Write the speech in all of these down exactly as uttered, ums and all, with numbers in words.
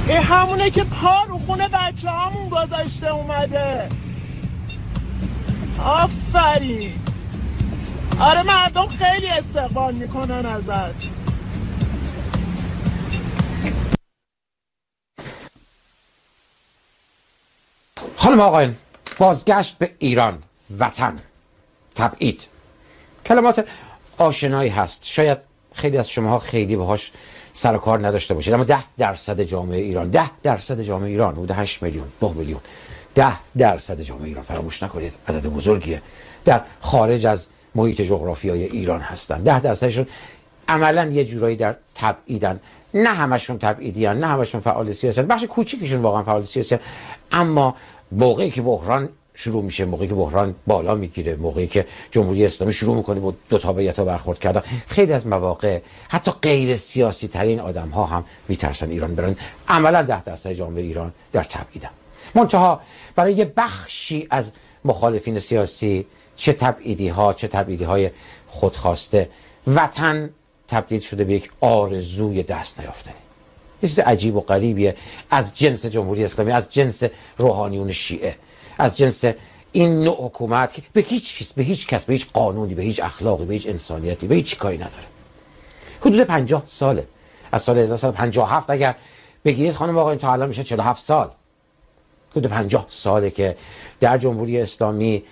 این همونه که پا رو خونه بچه همون گذاشته اومده. آفرین. آره مردم خیلی استقبال میکنن ازت. خانم آقایان، بازگشت به ایران، وطن، تبعید، کلمات آشنایی هست. شاید خیلی از شماها خیلی باهاش سر و کار نداشته باشید، اما ده درصد جامعه ایران، ده درصد جامعه ایران، حدود هشت میلیون، نه میلیون، ده درصد جامعه ایران، فراموش نکنید عدد بزرگیه، در خارج از محیط جغرافیایی ایران هستن. ده درصدشون عملا یه جورایی در تبعیدن. نه همشون تبعیدی هن، نه همشون فعال سیاسی، بخش کوچیکشون واقعا فعال سیاسی هن. اما موقعی که بحران شروع میشه، موقعی که بحران بالا میگیره، موقعی که جمهوری اسلامی شروع میکنه با دو تابعیت‌ها برخورد کردن، خیلی از مواقع حتی غیر سیاسی ترین آدم ها هم میترسن ایران برن. عملا ده درصد جامعه ایران در تبعیدن. منتها برای یه بخشی از مخالفین سیاسی، چه تبعیدی ها چه تبعیدی های خودخواسته، وطن تبدیل شده به یک آرزوی دست نیافتنی. یه چیز عجیب و غریبیه، از جنس جمهوری اسلامی، از جنس روحانیون شیعه، از جنس این نوع حکومت که به هیچ کس، به هیچ کس، به هیچ قانونی، به هیچ اخلاقی، به هیچ انسانیتی، به هیچ کاری نداره. حدود پنجاه ساله، از سال هزار و سیصد و پنجاه و هفت اگر بگیرید خانم آقایان تا الان میشه چهل و هفت سال. حدود پنجاه ساله که در جمهوری اسلامی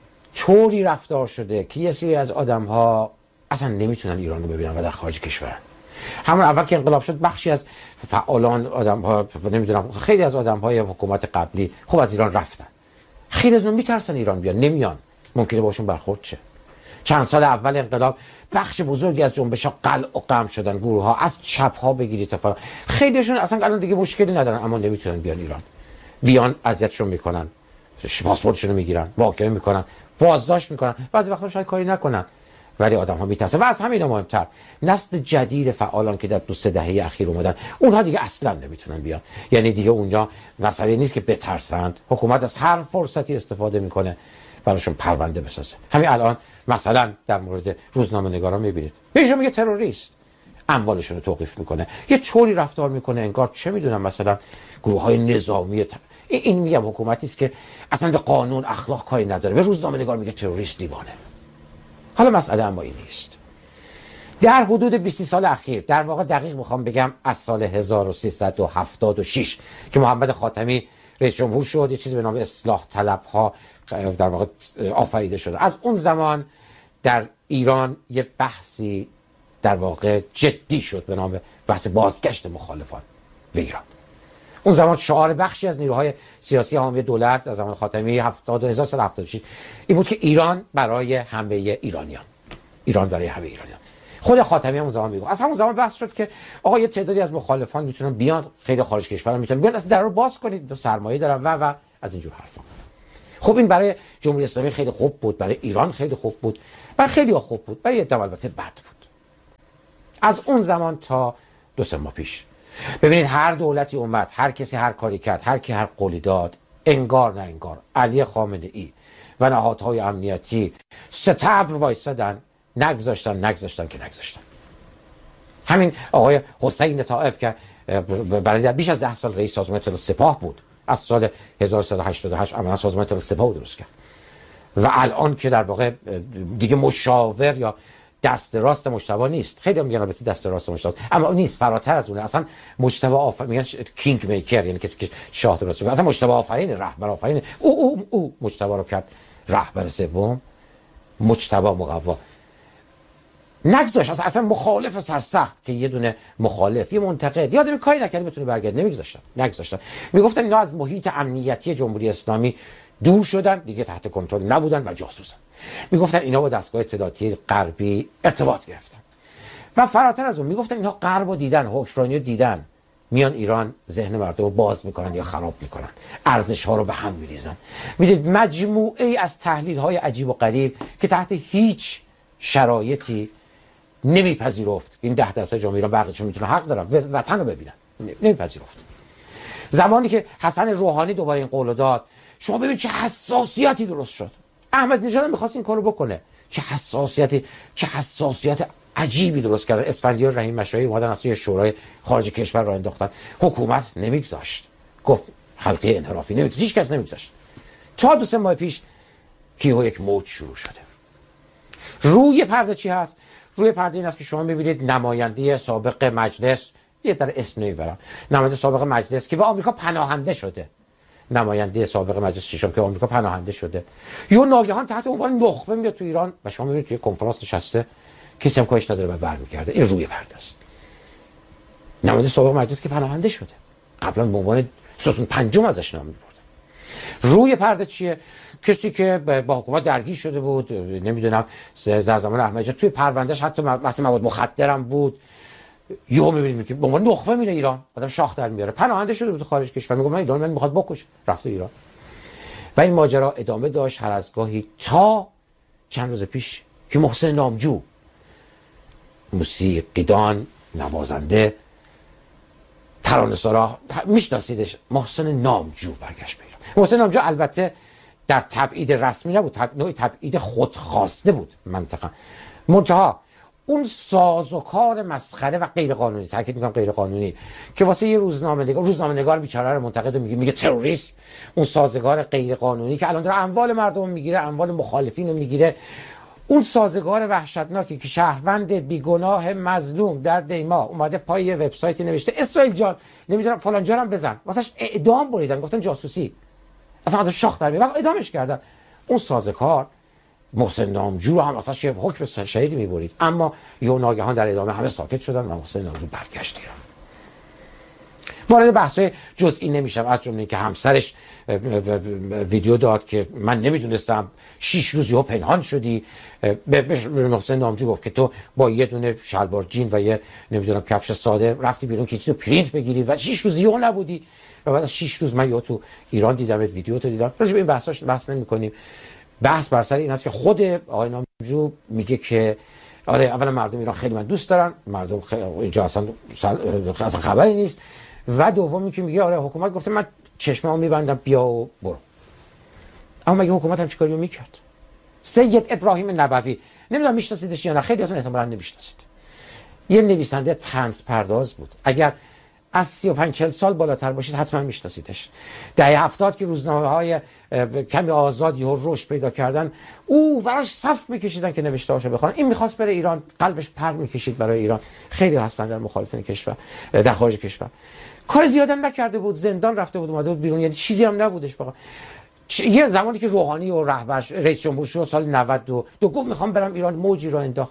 طوری رفتار شده که یه سری از آدم‌ها اصلا نمیتونن ایران رو ببینن و در خارج کشورن. همون اول که انقلاب شد بخشی از فعالان، آدم‌ها، نمیدونم، خیلی از آدم‌های حکومت قبلی خب از ایران رفتن. خیلی از اونها میترسن ایران بیان، نمیان، ممکنه باشون برخورد شه. چند سال اول انقلاب بخش بزرگی از جنبش‌ها قلع و قم شدن، گروه‌ها از چپ‌ها بگیرید تا فلان. خیلیشون اصلا الان دیگه مشکلی ندارن، اما نمیتونن بیان ایران. بیان اذیتشون میکنن، پاسپورتشون رو میگیرن، محاکمه میکنن، بازداشت میکنن، بعضی وقتا شاید کاری نکنن ولی آدم ها میترسن. و از همین مهمتر نسل جدید فعالان که در دو سه دهه اخیر اومدن، اونها دیگه اصلا نمیتونن بیان. یعنی دیگه اونجا مسئله نیست که بترسند، حکومت از هر فرصتی استفاده میکنه براشون پرونده بسازه. همین الان مثلا در مورد روزنامه نگاران میبینید بهشون میگه تروریست، اموالشون رو توقیف میکنه، یه طوری رفتار میکنه انگار چه میدونم مثلا گروه های نظامی ت... این میگم حکومتی است که اصلا به قانون اخلاق کاری نداره، به روزنامه نگار میگه تروریست، دیوانه. حالا مسئله اما این نیست. در حدود بیست سال اخیر، در واقع دقیق میخوام بگم از سال هزار و سیصد و هفتاد و شش که محمد خاتمی رئیس جمهور شد، یه چیزی به نام اصلاح طلب ها در واقع آفریده شده. از اون زمان در ایران یه بحثی در واقع جدی شد به نام بحث بازگشت مخالفان به ایران. اون زمان شعار بخشی از نیروهای سیاسی حامی دولت از زمان خاتمی هفتاد هزار و سیصد و هفتاد و شش این بود که ایران برای همه ایرانیان، ایران برای همه ایرانیان. خود خاتمی هم اون زمان میگفت. از همون زمان بحث شد که آقا یه تعدادی از مخالفان میتونن بیان، خیلی خارج کشور میتونن بیان، اصلا در رو باز کنید، سرمایه دارن و و از اینجور حرفا. خب این برای جمهوری اسلامی خیلی خوب بود، برای ایران خیلی خوب بود، برای خیلی ها خوب بود، برای ادعا البته بد بود. از اون زمان تا دو سه ماه پیش ببینید هر دولتی اومد، هر کسی هر کاری کرد، هر کی هر قولی داد، انگار نه انگار علی خامنه ای و نهادهای امنیتی ستبر وایسادن، نگذاشتن نگذاشتن که نگذاشتن. همین آقای حسین طائب که برای بیش از ده سال رئیس سازمان اطلاعات سپاه بود، از سال هزار و سیصد و هشتاد و هشت عملا سازمان اطلاعات سپاه درست کرد و الان که در واقع دیگه مشاور یا دست راست مجتبی نیست. خیلی هم میگن البته دست راست مجتبی، اما نیست، فراتر از اونه. اصلا مجتبی آفرین، میگن کینگ میکر، یعنی کسی که شاه درست میکنه. اصلا مجتبی آفرین، رهبر آفرین، او او او مجتبی رو کرد رهبر سوم، مجتبی مقوا. نگذاشت اصلا, اصلا مخالف سرسخت که یه دونه مخالف، یه منتقد، یادم کاری نکردی بتونه برگرده، نمیگذاشتن نگذاشتن. میگفتن اینا از محیط امنیتی جمهوری اسلامی دور شدن، دیگه تحت کنترل نبودن و جاسوسن. میگفتن اینا با دستگاه اطلاعاتی غربی ارتباط گرفتن و فراتر از اون میگفتن اینا غربو دیدن، حکمرانی رو دیدن، میان ایران ذهن مردم رو باز میکنن یا خراب میکنن، ارزش ها رو به هم میریزن. میدید مجموعه ای از تحلیل های عجیب و غریب که تحت هیچ شرایطی نمیپذیرفت این ده درصد جامعه ایران بقیه‌شون میتونه حق دارن وطن رو ببینن، نمیپذیرفت. زمانی که حسن روحانی دوباره این قول داد، شما ببینید چه حساسیتی درست شد. احمد نژاد میخواست این کارو بکنه، چه حساسیتی، چه حساسیت عجیبی درست کردن. اسفندیار رحیم مشایی اومدن از شورای خارج کشور را انداختن، حکومت نمیگذاشت، گفت حلقه انحرافی نمیگذاشت، هیچ کس نمیگذاشت. تا دو سه ماه پیش کیهو یک موج شروع شده. روی پرده چی هست؟ روی پرده این است که شما می‌بینید نماینده سابق مجلس، یه در اسم نمیبرم، نماینده سابق مجلس که به آمریکا پناهنده شده، نماینده سابق مجلس ششم که آمریکا پناهنده شده، یا ناگهان تحت عنوان نخبه میاد تو ایران و شما میبینید توی کنفرانس نشسته، کسی هم کارش نداره و برمیگرده. این روی پرده است. نماینده سابق مجلس که پناهنده شده، قبلا به عنوان ستون پنجم ازش نام میبردن. روی پرده چیه؟ کسی که با حکومت درگیر شده بود، نمیدونم در زمان احمدی نژاد توی پروندهش حتی مثلا مواد مخدرم بود، یهو میبینید که به عنوان نخبه میره ایران، آدم شاخ در میاره، پناهنده شده بود خارج کشور، میگه من ایران من میخواد بکشه، رفته ایران. و این ماجرا ادامه داشت هر از گاهی تا چند روز پیش که محسن نامجو، موسیقیدان، نوازنده، ترانه‌سرا، میشناسیدش، محسن نامجو برگشت به ایران. محسن نامجو البته در تبعید رسمی نبود، تب... نوعی تبعید خودخواسته بود منطقا. منتها اون سازوکار مسخره و غیر قانونی، تاکید میکنم غیر قانونی، که واسه یه روزنامه نگار، روزنامه نگار بیچاره رو منتقد میگه، میگه تروریسم، اون سازگار غیر قانونی که الان داره اموال مردم میگیره، اموال مخالفین رو میگیره، اون سازگار وحشتناکی که شهروند بیگناه مظلوم در دیما اومده پای یه وبسایتی نوشته اسرائیل جان نمیدونم فلان جانم بزن، واسش اعدام بریدن، گفتن جاسوسی، اصلا آدم شاخ در میاد، اعدامش کردن. اون سازکار محسن نامجو رو هم واسش یه حکم شهید میبرید، اما یه ناگهان در ادامه همه ساکت شدن و محسن نامجو برگشت ایران. وارد بحث‌های جزئی نمیشم، از جمله که همسرش ویدیو داد که من نمیدونستم، شش روز یهو پنهان شدی. به محسن نامجو گفت که تو با یه دونه شلوار جین و یه نمیدونم کفش ساده رفتی بیرون که چیزو پرینت بگیری و شش روز یهو نبودی، و بعد از شش روز من یهو تو ایران دیدمت، ویدیو تو دیدم. راجع به این بحثاش بحث نمی‌کنیم. بحث بر سر این است که خود آقای نامجو میگه که آره اولا مردم ایران خیلی من دوست دارن، مردم خیلی اینجا اصلا اصلا خبری نیست، و دومی که میگه آره حکومت گفته من چشممو میبندم بیا و برو. اما مگه حکومت هم چیکاریو میکرد؟ سید ابراهیم نبوی، نمیدونم میشناسیدش یا نه، خیلیاتون احتمالاً نمیشناسید، یه نویسنده طنز پرداز بود. اگر از سی و پنج چهل سال بالاتر باشید حتما میشناسیدش. دهه هفتاد که روزنامه‌های کمی آزاد یهو رشد پیدا کردن، او براش صف میکشیدن که نوشته‌هاشو بخونن. این میخواست بره ایران، قلبش پر میکشید برای ایران. خیلی هستن در مخالفین کشور، در خارج کشور. کار زیادی هم نکرده بود، زندان رفته بود، اومده بود بیرون، یعنی چیزی هم نبودش واقعا. یه زمانی که روحانی و رهبر رئیس جمهور شد سال نود و دو گفت میخوام برم ایران، موجی رو انداخت.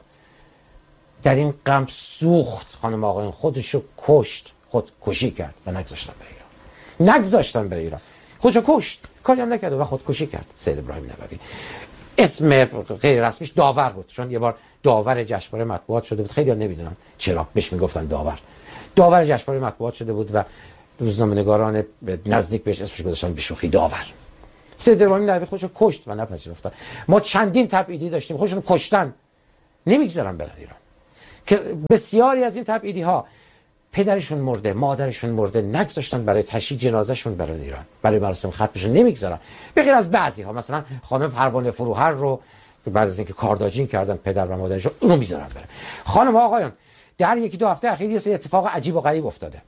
در این غم سوخت خانم آقایون، خودشو کشت، خود کشی کرد و نگذاشتن بره ایران. نگذاشتن بره ایران. خودشو کشت، کاری هم نکرد و خود کشی کرد. سید ابراهیم نبوی اسم غیر رسمیش داور بود، چون یه بار داور جشنواره مطبوعات شده بود. خیلی‌ها نمیدونن چرا بهش میگفتن داور. داور جشنواره مطبوعات شده بود و روزنامه‌نگاران نزدیک بهش اسمش گذاشتن به شوخی داور. سید ابراهیم نبوی خودشو کشت و نپذیرفتن. ما چندین تبعیدی داشتیم، خودشون کشتن، نمیگذارن برن ایران. که بسیاری از این تبعیدی‌ها پدرشون مرده، مادرشون مرده، نگذاشتن برای تشییع جنازهشون برن ایران، برای مراسم ختمشون نمیگذارن. به غیر از بعضی‌ها، مثلا خانم پروانه فروهر رو که بعد از اینکه کارداجین کردن پدر و مادرشون، اونو میذارن بره. خانم ها آقایان، در یکی دو هفته اخیر یه سری اتفاق عجیب و غریب افتاده.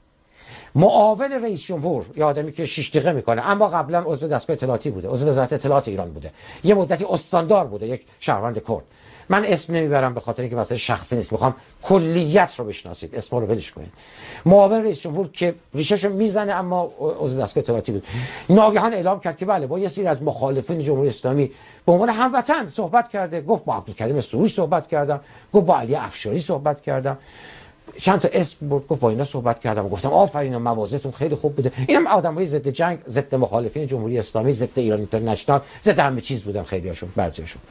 معاون رئیس جمهور، یه آدمی که شش دقیقه میکنه اما قبلا عضو دستگاه اطلاعاتی بوده، عضو وزارت اطلاعات ایران بوده، یه مدتی استاندار بوده، یک شهروند کرد. من اسم نمیبرم به خاطر اینکه مسئله شخصی نیست، میخوام کلیت رو بشناسید، اسم رو ولش کنید. معاون رئیس جمهور که ریشه‌شو میزنه اما عضو دستگاه اطلاعاتی بود، ناگهان اعلام کرد که بله با یه سری از مخالفین جمهوری اسلامی به عنوان هموطن صحبت کرده. گفت با عبدالکریم سروش صحبت کردم، گفت با علی افشاری صحبت کردم، چند تا اسم برد، گفت با اینا صحبت کردم، گفتم آفرین مواضعتون خیلی خوب بوده. اینم آدمای ضد جنگ، ضد مخالفین جمهوری اسلامی، ضد ایران اینترنشنال، ضد همه چیز بودن خیلیاشون، بعضیاشون.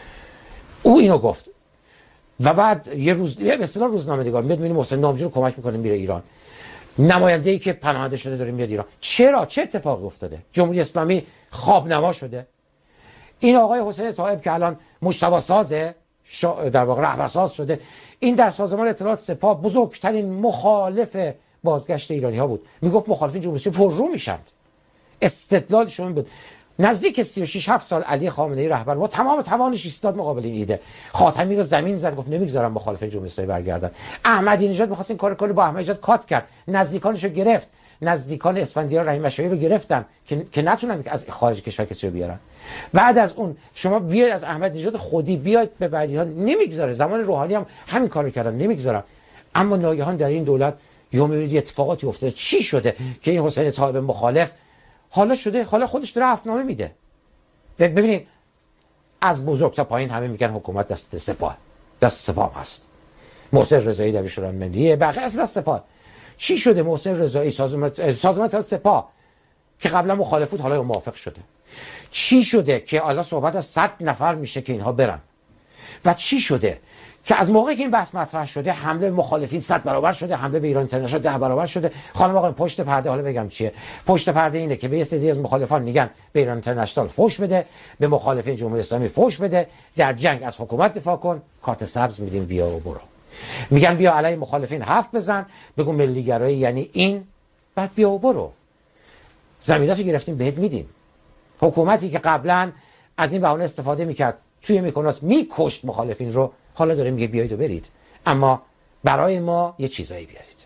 او اینو گفت و بعد یه روز به اصطلاح روزنامه‌نگار میاد میبینه محسن نامجو رو کمک میکنه میره ایران، نماینده‌ای که پناهنده شده داره میاد ایران. چرا؟ چه اتفاقی افتاده؟ جمهوری اسلامی خوابنما شده؟ این آقای حسین طایب که الان مجتبی سازه، در واقع رهبرساز شده، این در سازمان اطلاعات سپاه بزرگترین مخالف بازگشت ایرانی ها بود. میگفت مخالفین جمهوری اسلامی پررو میشن. استدلالشون بود نزدیک سی و شش هفت سال علی خامنه‌ای رهبر با تمام توانش ایستاد مقابل این ایده، خاتمی رو زمین زد، گفت نمیگذارم مخالفین جمهوری اسلامی برگردن. احمدی نژاد می‌خواست این کارو کنه، با احمدی نژاد کات کرد، نزدیکانش رو گرفت، نزدیکان اسفندیار رحیم مشایی رو گرفتن که که نتونن از خارج کشور کسی رو بیارن. بعد از اون شما بیاید از احمد نژاد خودی بیاید به بعدی‌ها، نمیگذاره. زمان روحانی هم همین کارو کردن، نمیگذارن. اما ناگهان در این دولت یوم میبینید اتفاقاتی افتاده. چی شده که این حسین طایب مخالف حالا شده، حالا خودش داره عفونامه میده؟ ببینید از بزرگ تا پایین همه میگن حکومت دست سپاه، دست سپاه هست. محسن رضایی دبیرستان ملیه، بقیه از دست سپاه. چی شده محسن رضایی سازمان سازمان سپاه که قبلا مخالف بود حالا موافق شده؟ چی شده که حالا صحبت از صد نفر میشه که اینها برن؟ و چی شده که از موقعی که این بحث مطرح شده حمله مخالفین صد برابر شده، حمله به ایران اینترنشنال ده برابر شده؟ خانم آقا پشت پرده، حالا بگم چیه پشت پرده؟ اینه که به استدی از مخالفان میگن به ایران اینترنشنال فوش بده، به مخالفین جمهوری اسلامی فوش بده، در جنگ از حکومت دفاع کن، کارت سبز میدیم بیا و برو. میگن بیا علیه مخالفین حرف بزن، بگو ملیگرایی یعنی این، بعد بیا و برو. زمیناتو گرفتیم بهت میدیم. حکومتی که قبلا از این بهانه استفاده میکرد توی میکناس میکشت مخالفین رو، حالا داره میگه بیایید و برید، اما برای ما یه چیزایی بیارید.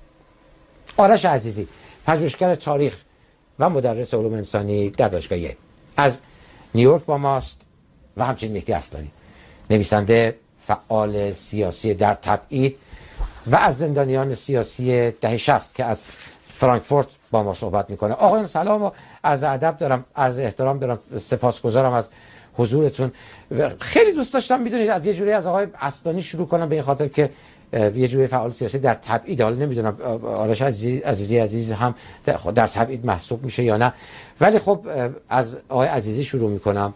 آرش عزیزی پژوهشگر تاریخ و مدرس علوم انسانی در دانشگاه ییل از نیویورک با ماست و همچنین مهدی اصلانی نویسنده فعال سیاسی در تبعید و از زندانیان سیاسی دهه شصت که از فرانکفورت با ما صحبت میکنه. آقایان سلام و عرض ادب دارم، عرض احترام دارم، سپاسگزارم از حضورتون. خیلی دوست داشتم میدونید از یه جوری از آقای اصلانی شروع کنم، به این خاطر که یه جوری فعال سیاسی در تبعید، حالا نمیدونم آرش عزیزی عزیزی عزیز هم در تبعید محسوب میشه یا نه، ولی خب از آقای عزیزی شروع میکنم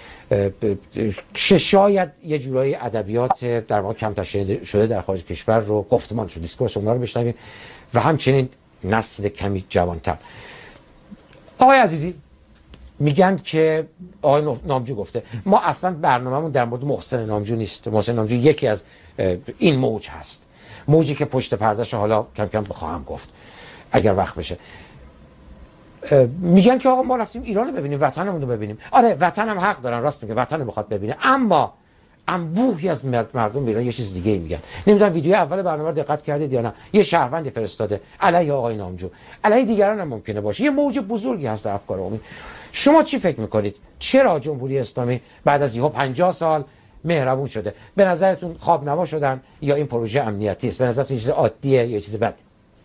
که شاید یه جورایی ادبیات در واقع کم تشنیده شده در خارج کشور رو گفتمان شد، دیسکورس اونها رو بشنویم و همچنین نسل کمی جوانتر. آقای عزیزی میگن که آقای نامجو گفته ما اصلا برنامه‌مون در مورد محسن نامجو نیست. محسن نامجو یکی از این موج هست، موجی که پشت پردهش حالا کم کم بخواهم گفت اگر وقت بشه. میگن که آقا ما رفتیم ایران رو ببینیم، وطنمون رو ببینیم. آره وطنم حق دارن، راست میگه، وطن رو بخواد ببینه، اما انبوهی از مردم ایران یه چیز دیگه میگن. نمیدونم ویدیو اول برنامه رو دقت کردید یا نه، یه شهروندی فرستاده علیه آقای نامجو، علیه دیگران هم ممکنه باشه. یه موج بزرگی هست در افکار عمومی. شما چی فکر میکنید چرا جمهوری اسلامی بعد از یهو پنجاه سال مهربون شده؟ به نظرتون خواب نما شدن یا این پروژه امنیتی است؟ به نظرتون چیز عادیه یا چیز بده؟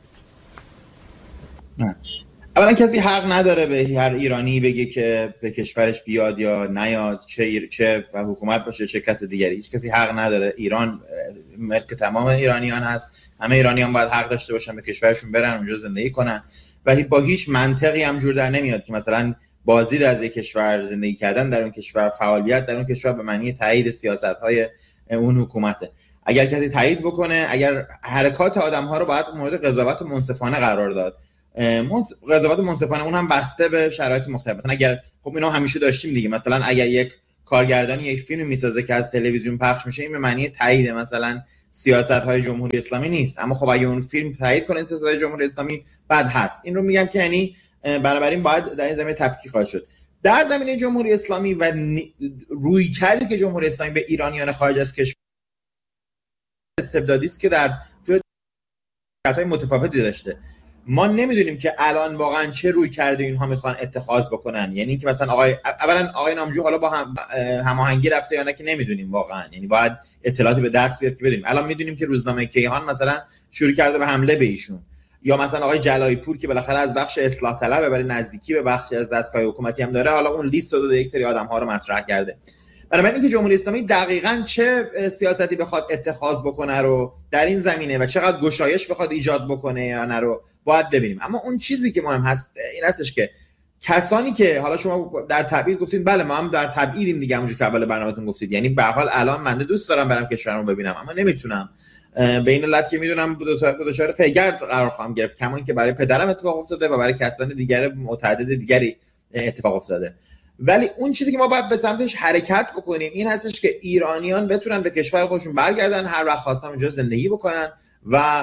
اولا کسی حق نداره به هر ایرانی بگه که به کشورش بیاد یا نیاد، چه ایر... چه و حکومت باشه چه کس دیگری. هیچ کسی حق نداره. ایران ملک تمام ایرانیان هست، همه ایرانیان باید حق داشته باشن به کشورشون برن، اونجا زندگی کنن و با هیچ منطقی هم جور در نمیاد که مثلا بازدید از یک کشور، زندگی کردن در اون کشور، فعالیت در اون کشور به معنی تایید سیاست‌های اون حکومته. اگر کسی تایید بکنه، اگر حرکات آدم‌ها رو باید مورد قضاوت منصفانه قرار داد. قضاوت منصفانه اون هم بسته به شرایط مختلف. مثلا اگر خب اینا همیشه داشتیم دیگه، مثلا اگر یک کارگردانی یک فیلم میسازه که از تلویزیون پخش میشه، این به معنی تایید مثلا سیاست‌های جمهوری اسلامی نیست، اما خب اگه اون فیلم تایید کنه سیاست‌های جمهوری اسلامی بعد هست. این رو میگم که یعنی بنابراین باید در این زمینه تفکیک خواهد شد. در زمینه جمهوری اسلامی و رویکردی که جمهوری اسلامی به ایرانیان خارج از کشور استبدادی است که در حالت‌های متفاوتی داشته. ما نمیدونیم که الان واقعا چه روی کرده اینها میخوان اتخاذ بکنن. یعنی که مثلا آقای اولا آقای نامجو حالا با هم هماهنگی رفته یا نه که نمیدونیم واقعا، یعنی باید اطلاعاتی به دست بیاد که بدونیم. الان میدونیم که روزنامه کیهان مثلا شروع کرده به حمله به ایشون، یا مثلا آقای جلایی پور که بالاخره از بخش اصلاح طلبه برای نزدیکی به بخشی از دستگاه حکومتی هم داره، حالا اون لیست رو داده، یک سری آدم‌ها رو مطرح کرده. بنابراین اینکه جمهوری اسلامی دقیقاً چه سیاستی بخواد اتخاذ بکنه رو در این زمینه و چقدر گشایش بخواد ایجاد بکنه یا نه رو باید ببینیم. اما اون چیزی که مهم هست این هستش که کسانی که حالا شما در تبعید گفتین، بله ما هم در تبعیدیم دیگه، همونجوری که اول برنامه‌تون گفتید. یعنی به هر حال الان من دوست دارم برم کشورمو ببینم اما نمیتونم، به این علت که میدونم دچار پیگرد قرار خواهم گرفت، کما اینکه برای پدرم اتفاق افتاده و برای کسان دیگر متعدد دیگری اتفاق افتاده. ولی اون چیزی که ما باید به سمتش حرکت بکنیم این هستش که ایرانیان بتونن به کشور خودشون برگردن، هر وقت خواستن اونجا زندگی بکنن و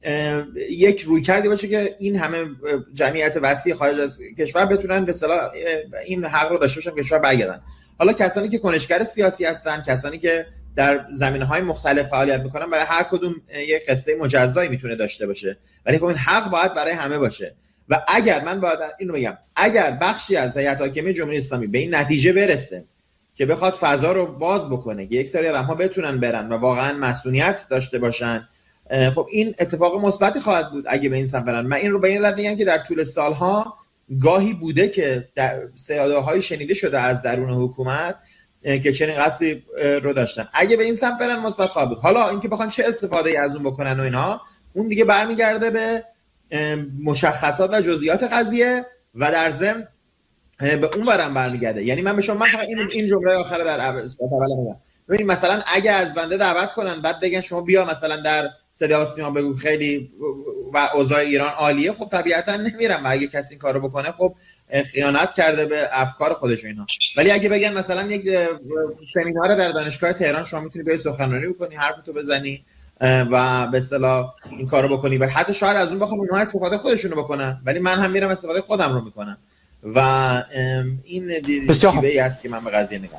یک روی کردی باشه که این همه جمعیت وسیع خارج از کشور بتونن به اصطلاح این حق رو داشته باشن کشور برگردن. حالا کسانی که کنشگر سیاسی هستن، کسانی که در زمینه‌های مختلف فعالیت میکنن، برای هر کدوم یک قصه مجزایی میتونه داشته باشه، ولی خب این حق باید برای همه باشه. و اگر من باید اینو بگم، اگر بخشی از هیئت حاکمه جمهوری اسلامی به این نتیجه برسه که بخواد فضا رو باز بکنه که یک سری آدم‌ها بتونن برن و واقعا مسئولیت داشته باشن، خب این اتفاق مثبتی خواهد بود اگه به این سمت برن. من این رو به این رد میگم که در طول سالها گاهی بوده که صداهای شنیده شده از درون حکومت که چنین قصدی رو داشتن. اگه به این سمت برن مثبت خواهد بود. حالا اینکه بخوان چه استفاده از اون بکنن و اینا، اون دیگه برمیگرده به مشخصات و جزئیات قضیه و در ضمن به اون برم برمیگرده. یعنی من به شما من فقط این این جمله آخر در اول میگم، ببینید مثلا اگه از بنده دعوت کنن بعد بگن شما بیا مثلا در صدا و سیما بگو خیلی و اوضاع ایران عالیه، خب طبیعتا نمیرم. و اگه کسی این کارو بکنه خب خیانت کرده به افکار خودش و اینا. ولی اگه بگن مثلا یک سمینار در دانشگاه تهران شما میتونی بیای سخنرانی بکنی، حرفتو بزنی و به اصطلاح این کارو بکنی، و حتی شاید از اون بخوام اونها استفاده خودشونو بکنن، ولی من هم میرم استفاده خودم رو میکنم. و این چیزی است که من به قضیه نگاه.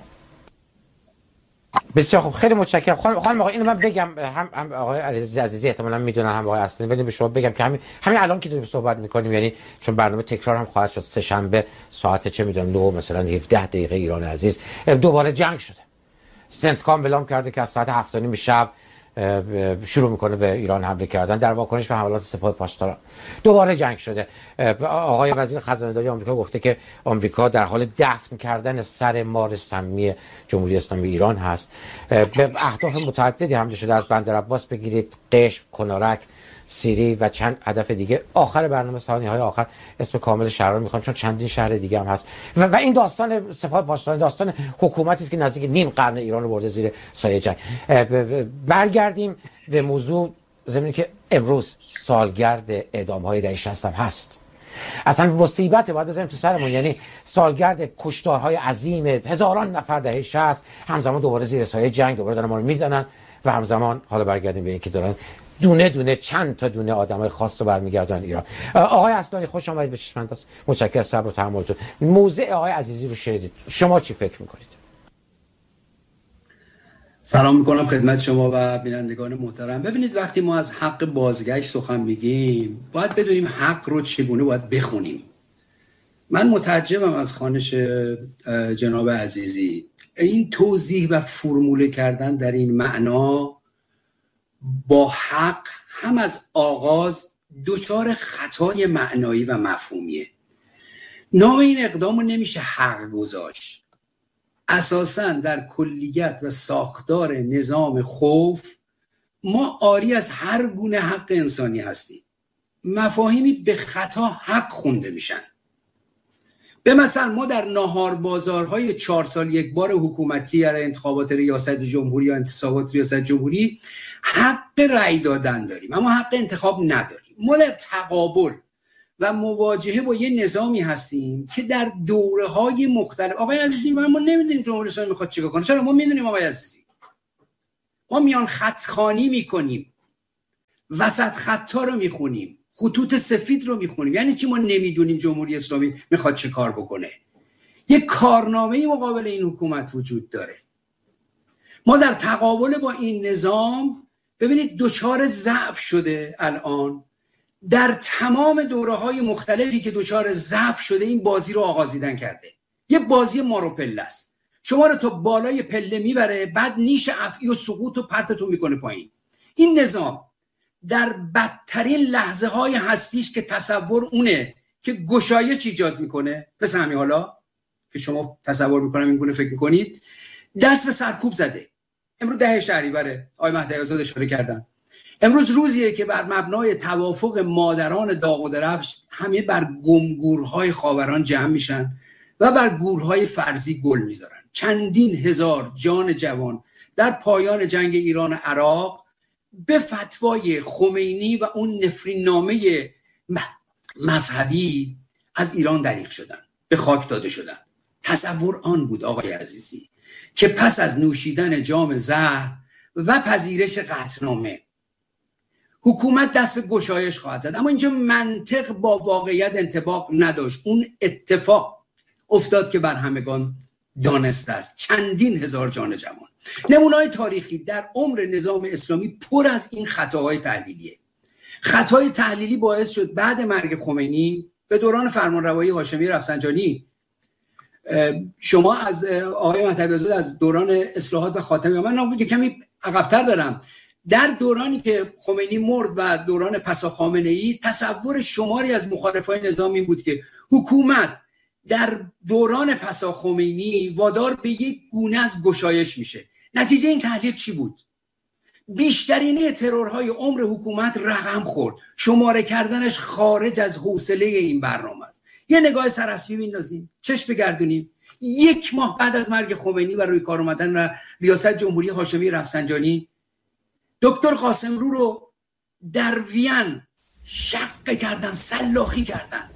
بسیار خوب، خیلی متشکرم. خانم خانم آقا اینو من بگم، هم هم آقای علیرضا عزیزی احتمالاً میدونن، هم آقای اصلانی، ولی به شما بگم که همین همین الان که داریم صحبت میکنیم، یعنی چون برنامه تکرار هم خواهد شد، سه شنبه ساعت چه میدونم نه مثلا هفده دقیقه ایران عزیز دوباره جنگ شده. سنتکام اعلام کرده که از ساعت هفت و نیم شب شروع میکنه به ایران حمله کردن در واکنش به حملات سپاه پاسداران. دوباره جنگ شده. آقای وزیر خزانه‌داری آمریکا گفته که آمریکا در حال دفن کردن سر مار سمی جمهوری اسلامی ایران هست. به اهداف متعددی حمله شده، از بندر عباس بگیرید، قشم، کنارک، سیری و چند هدف دیگه. آخر برنامه ثانیه‌های آخر اسم کامل شهر رو میخوام، چون چندین شهر دیگه هم هست. و, و این داستان سپاه پاسداران داستان حکومتی است که نزدیک نیم قرن ایران رو برده زیر سایه جنگ. برگردیم به موضوع، زمینی که امروز سالگرد اعدام‌های دهه شصت هم هست. اصلا مصیبت باید بزنیم تو سرمون، یعنی سالگرد کشتارهای عظیم هزاران نفر دهه شصت، همزمان دوباره زیر سایه جنگ دوباره دارن ما رو میزنن و همزمان حالا برگردیم به اینکه دارن دونه دونه چند تا دونه آدمای خاص رو برمیگردن ایران. آقای اصلانی خوش آمدید به چشم انداز. متشکرم از صبر و تحملتون. موضع آقای عزیزی رو شنیدید، شما چی فکر میکنید؟ سلام میکنم خدمت شما و بینندگان محترم. ببینید وقتی ما از حق بازگشت سخن میگیم، باید بدونیم حق رو چگونه باید بخونیم. من متعجبم از خوانش جناب عزیزی. این توضیح و فرموله کردن در این معنا با حق هم از آغاز دچار خطای معنایی و مفهومیه. نام این اقدام رو نمیشه حق گذاشت. اساساً در کلیت و ساختار نظام خوف ما عاری از هر گونه حق انسانی هستیم. مفاهیمی به خطا حق خونده میشن. به مثل ما در ناهار بازارهای چهار سال یک بار حکومتی یا انتخابات ریاست جمهوری یا انتصابات ریاست جمهوری حق رأی دادن داریم، اما حق انتخاب نداریم. ما در تقابل و مواجهه با یه نظامی هستیم که در دوره‌های مختلف، آقای عزیزی ما نمیدونیم جمهوری اسلامی میخواد چیکار کنه. چرا؟ ما میدونیم آقای عزیزی، ما میان خطخوانی میکنیم، وسط خطا رو میخونیم، خطوط سفید رو میخونیم. یعنی چی ما نمیدونیم جمهوری اسلامی میخواد چه کار بکنه؟ یک کارنامه‌ای مقابل این حکومت وجود داره. ما در تقابل با این نظام ببینید دچار ضعف شده. الان در تمام دوره‌های مختلفی که دچار ضعف شده این بازی رو آغازیدن کرده. یه بازی مارو پله است. شما رو تا بالای پله میبره، بعد نیش افعی و سقوط و پرتتون میکنه پایین. این نظام در بدترین لحظه های هستیش که تصور اونه که گشایش ایجاد میکنه، مثل همین حالا که شما تصور میکنم این گونه فکر میکنید، دست به سرکوب زده. امروز ده شهریوره، آقای مهدی آزاد اشاره کردن. امروز روزیه که بر مبنای توافق مادران داغ و درفش همه بر گمگورهای خاوران جمع میشن و بر گورهای فرضی گل میذارن. چندین هزار جان جوان در پایان جنگ ایران و عراق به فتوای خمینی و اون نفرین نامه مذهبی از ایران دریغ شدن، به خاک داده شدن. تصور آن بود آقای عزیزی که پس از نوشیدن جام زهر و پذیرش قطعنامه حکومت دست به گشایش خواهد زد. اما اینجا منطق با واقعیت انطباق نداشت. اون اتفاق افتاد که بر همگان دانسته است. چندین هزار جان جوان. نمونه‌های تاریخی در عمر نظام اسلامی پر از این خطاهای تحلیلیه. خطای تحلیلی باعث شد بعد مرگ خمینی به دوران فرمانروایی هاشمی رفسنجانی، شما از آقای مهدوی‌آزاد از دوران اصلاحات و خاتمی، من نام کمی عقب‌تر برم، در دورانی که خمینی مرد و دوران پسا خامنه‌ای، تصور شماری از مخالفای نظام این بود که حکومت در دوران پسا خمینی وادار به یک گونه از گشایش میشه. نتیجه این تحلیل چی بود؟ بیشترین ترورهای عمر حکومت رقم خورد. شماره کردنش خارج از حوصله این برنامه است. یه نگاه سراسری میندازیم، چشم بگردونیم. یک ماه بعد از مرگ خمینی و روی کار اومدن و ریاست جمهوری هاشمی رفسنجانی، دکتر قاسملو رو در وین شق کردن، سلاخی کردن.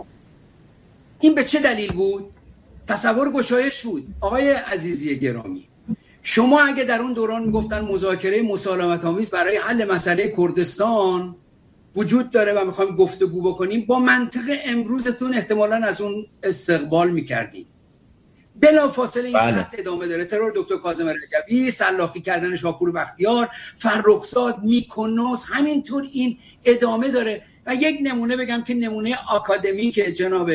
این به چه دلیل بود؟ تصور گشایش بود. آقای عزیزی گرامی، شما اگه در اون دوران میگفتن مذاکره مسالمت آمیز برای حل مسئله کردستان وجود داره و میخوایم گفتگو بکنیم، با منطق امروزتون احتمالاً از اون استقبال میکردیم. بلا فاصله این بله. خط ادامه داره. ترور دکتر کاظم رجوی، سلاخی کردن شاپور بختیار، فرخزاد، میکنوس، همینطور این ادامه داره. و یک نمونه بگم که نمونه آکادمی که جناب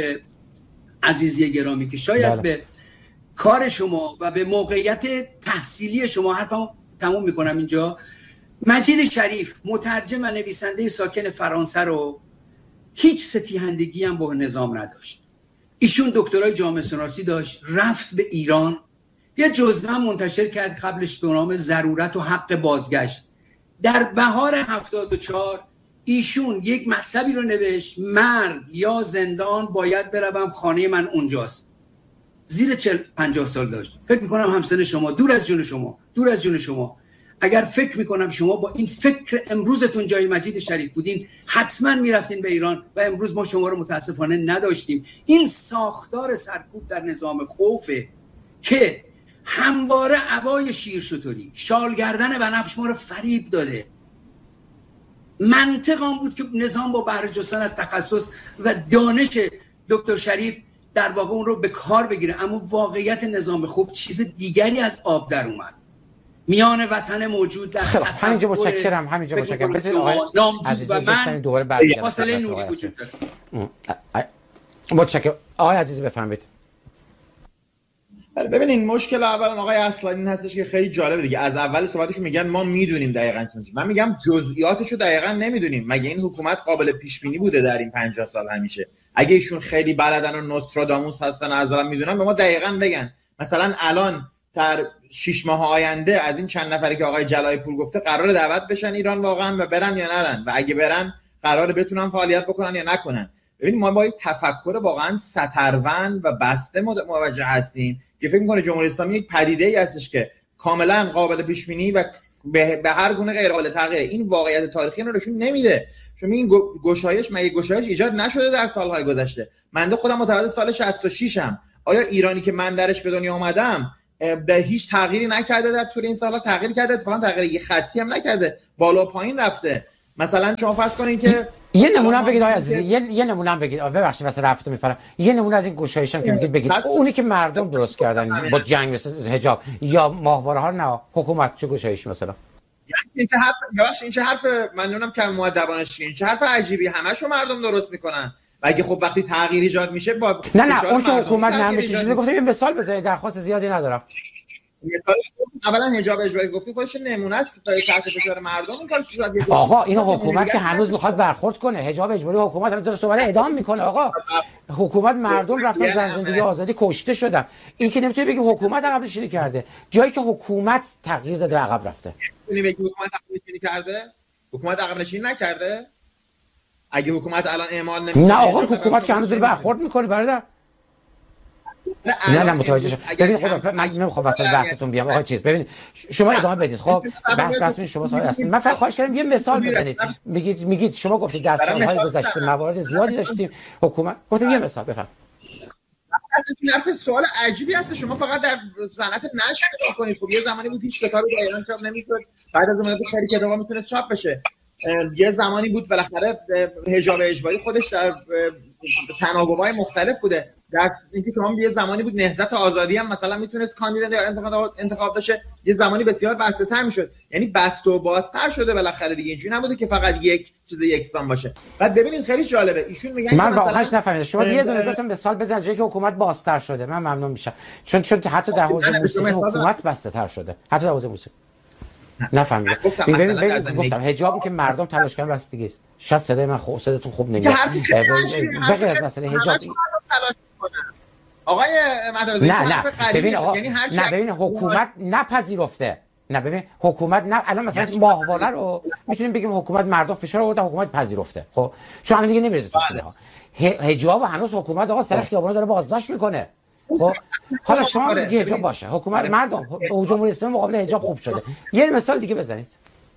عزیزی گرامی که شاید بله. به کار شما و به موقعیت تحصیلی شما، حرفمو تموم میکنم اینجا، مجید شریف مترجم و نویسنده ساکن فرانسه رو هیچ ستیهندگی هم با نظام نداشت. ایشون دکترای جامعه شناسی داشت، رفت به ایران، یه جزوه منتشر کرد قبلش به نام ضرورت و حق بازگشت. در بهار هفتاد و چهار ایشون یک مطلبی رو نوشت: مرگ یا زندان، باید بروم، خانه من اونجاست. زیر چهل پنجاه سال داشت. فکر میکنم همسن شما، دور از جون شما، دور از جون شما، اگر فکر میکنم شما با این فکر امروزتون جای مجید شریف بودین، حتما میرفتین به ایران و امروز ما شما رو متاسفانه نداشتیم. این ساختار سرکوب در نظام خوفه که همواره عبای شیرشتری، شالگردن بنفش ما رو فریب داده. منطق آن بود که نظام با بهره جستن از تخصص و دانش دکتر شریف در واقع اون رو به کار بگیره. اما واقعیت نظام خوب چیز دیگری از آب در اومد. میان وطن موجود در تصور همینجا متشکرم همینجا متشکرم بس آقای عزیز و من دوباره برگردم فاصله نوری وجود داره. متشکرم. آقای عزیز بفرمایید. بله ببینین، مشکل اول آقای اصلانی این هستش که خیلی جالبه دیگه. از اول صحبتشون میگن ما میدونیم دقیقاً چی. من میگم جزئیاتشو دقیقاً نمیدونیم. مگه این حکومت قابل پیش بینی بوده در این پنجاه سال همیشه؟ اگه ایشون خیلی بلدن و نوستراداموس هستن و از الان میدونن، به ما دقیقاً بگن. مثلا الان در شش ماه آینده از این چند نفری که آقای جلای پور گفته قرار دعوت بشن ایران واقعا و برن یا نرن، و اگه برن قراره بتونن فعالیت بکنن یا نکنن. ببینید ما با این تفکر واقعا سترون و بسته مواجه هستیم که فکر می‌کنه جمهوری اسلامی یک پدیده‌ای هستش که کاملا قابل پیش بینی و به هر گونه غیر قابل تغییره. این واقعیت تاریخی رو نشون نمیده. شما این گشایش، مگه گشایش ایجاد نشده در سالهای گذشته؟ من خودم متولد سال شصت و شش ام. آیا ایرانی که من درش به دنیا اومدم به هیچ تغییری نکرده در طول این سال‌ها؟ تغییر کرده، اتفاقا تغییر یه خطی هم نکرده، بالا و پایین رفته. مثلا شما فرض کنین که یه نمونه بگید آقای عزیزی، یه یه نمونه بگید. ببخشید واسه رفتم میپرم. یه نمونه از این گشایش هم که میگید بگید. اونی که مردم درست کردن با جنگ مثل حجاب یا ماهواره ها، نه حکومت چه گشایشی مثلا؟ یعنی این چه حرف ببخشید این چه حرف من نمیدونم که مؤدبانه چیه، این چه حرف عجیبی، همشو مردم درست میکنن. و اگه خب وقتی تغییر ایجاد میشه با نه نه اون که حکومت نمیشه. گفتم یه مثال بزنید، درخواست زیادی ندارم. اولا حجاب اجباری گفتید خودش نمونه است تحت فشار مردم. این کارو صورت گرفت. آقا اینو حکومت که هنوز میخواد برخورد کنه. حجاب اجباری حکومت الان داره صحبت ادام میکنه. آقا حکومت مردم رفتن زن زندگی آزادی کشته شدن. این که نمیتونه بگی حکومت عقب نشینی کرده، جایی که حکومت تغییر داده عقب رفته. میتونی بگی حکومت عقب نشینی کرده؟ حکومت عقب نشینی نکرده؟ اگه حکومت الان اعمال نمیکنه، نه آقا حکومت که هنوز برخورد میکنه برادر. نه نه متوجه شدم. ببین خب من نمیخوام واسه بحثتون بیام آقا چیز. ببین شما ادامه بدید. خب بحث بحث شما سوال هستین. من فقط خواهش کردم یه مثال بزنید. میگید میگید شما گفتید در سالهای گذشته موارد زیادی داشتیم حکومت. گفتم یه مثال بفرمایید. این حرف سوال عجیبی هست. شما فقط در صنعت نشر کنید. خب یه زمانی بود هیچ کتابی در ایران چاپ نمی‌شد، بعد از اون خیلی کتابا میتونه چاپ بشه. یه زمانی بود بالاخره حجاب اجباری خودش در تناوب‌های مختلف بوده، در اینکه شما یه زمانی بود نهضت آزادی هم مثلا میتونست کاندیدا یا انتخاب انتخاب بشه، یه زمانی بسیار بسته‌تر میشد، یعنی بسته و بازتر شده بالاخره دیگه، اینجوری نبوده که فقط یک چیز یکسان باشه. بعد ببینید خیلی جالبه ایشون میگن من واقعاش نفهمیدم شما یه دونه دو تا مثال بزنید جایی که حکومت بازتر شده، من ممنون میشم، چون چون حتی در حوزه موسیقی حکومت بسته‌تر شده، حتی در حوزه موسیقی نفهمیدم. ببین ببین گفتم حجابی که مردم تلاش کردن بستگی است. شاید صدای من خوب صداتون خوب نمیاد. بغیر از مسئله حجاب آقای مدارزی نه نه ببین آقا یعنی هر نه ببین حکومت نپذیرفته، نه ببین حکومت نه الان مثلا ماهواره رو میتونیم بگیم حکومت مردم فشار آورده حکومت پذیرفته، خب چون الان دیگه نمیرسه تو خونه ها حجاب هنوز حکومت آقا سر خیابونا داره بازداشت میکنه. خب حالا شما میگی حجاب باشه، حکومت مردم جمهوری اسلامی مقابل حجاب خوب شده. یه مثال دیگه بزنید.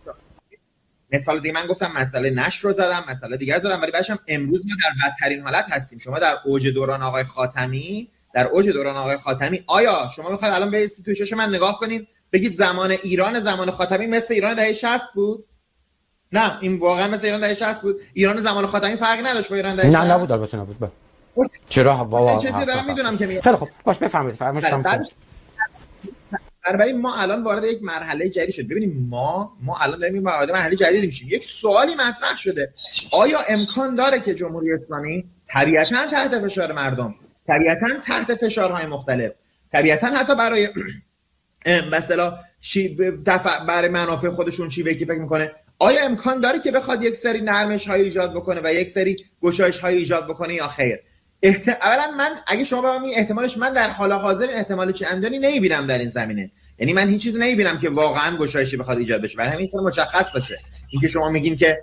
مثال دیگه من گفتم مسئله نشر رو زدم، مسئله دیگر زدم، ولی باشم امروز ما در بدترین حالت هستیم. شما در اوج دوران آقای خاتمی در اوج دوران آقای خاتمی آیا شما میخواید الان به توی چش من نگاه کنید بگید زمان ایران زمان خاتمی مثل ایران دهه شصت بود؟ نه این واقعا مثل ایران دهه شصت بود. ایران زمان خاتمی فرقی نداشت با ایران دهه شصت. نه نبود البته نبود. با. چرا واقعا چه دارم میدونم که میگم. خیلی خوب باش بفرمایید فرمایید. بنابراین ما الان وارد یک مرحله جدید شد. ببینیم ما ما الان داریم وارد مرحله جدیدی میشیم. یک سوالی مطرح شده، آیا امکان داره که جمهوری اسلامی طبیعتاً تحت فشار مردم، طبیعتاً تحت فشارهای مختلف، طبیعتاً حتی برای مثلا چی دفع برای منافع خودشون چی به کی فکر میکنه، آیا امکان داره که بخواد یک سری نرمش های ایجاد بکنه و یک سری گشایش های ایجاد بکنه یا خیر؟ احت... اولا من اگه شما به من می احتمالش من در حال حاضر احتمال چندانی نمیبینم در این زمینه، یعنی من هیچ چیزی نمیبینم که واقعا گشایشی بخواد ایجاد بشه. برای همین مشخص باشه اینکه شما میگین که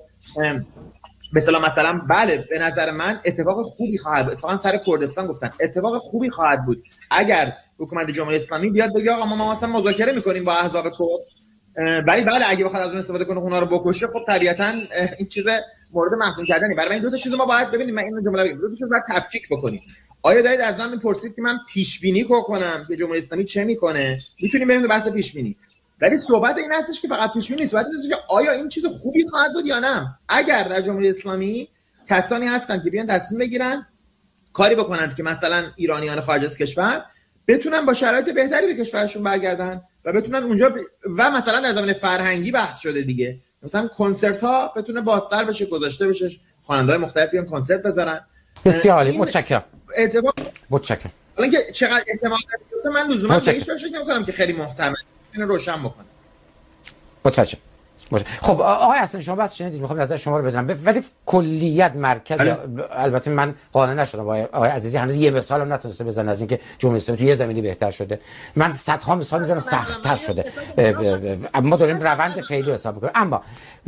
مثلا مثلا بله به نظر من اتفاق خوبی خواهد بود، اتفاقا سر کردستان گفتن اتفاق خوبی خواهد بود اگر حکومت جمهوری اسلامی بیاد بگه آقا ما مثلا مذاکره میکنیم با احزاب کرد، ولی بله اگه بخواد از اون استفاده کنه اونا رو بکشه، خب طبیعتا این چیز مورد محکوم کردنی. برای این دو تا چیز ما باید ببینیم، من این جمله بگم، دو تا چیز باید تفکیک بکنیم. آیا دارید از من میپرسید که من پیش بینی کنم که جمهوری اسلامی چه میکنه؟ میتونیم بریم به بحث پیش بینی، ولی صحبت این هستش که فقط پیش بینی نیست، صحبت اینه که آیا این چیز خوبی خواهد بود یا نه. اگر در جمهوری اسلامی کسانی هستن که بیان تصمیم بگیرن کاری بکنن که مثلا ایرانیان خارج از کشور بتونن با شرایط بهتری به کشورشون برگردن و بتونن اونجا ب... و مثلا در زمینه فرهنگی بحث شده دیگه، مثلا کنسرت ها بتونه بازتر بشه، گذاشته بشه، خواننده‌های مختلف بیان کنسرت بذارن. بسیار عالی، متشکرم. اتفاق متشکرم. الان که چقدر احتمال داره من لزوما به این فکر نمی‌کنم که خیلی محتمل اینو روشن بکنه. متشکرم. خب آقای حسن شما بس شنیدید، میخوام نظر شما رو بدونم، ولی کلیت مرکز ال... البته من قانع نشدم با آقای عزیزی، هنوز یه مثال هم نتونسته بزنه از اینکه جمهوری اسلامی تو یه زمینی بهتر شده. من صدها مثال میزنم سخت‌تر شده. ما داریم روند فعلی حساب می‌کنیم، اما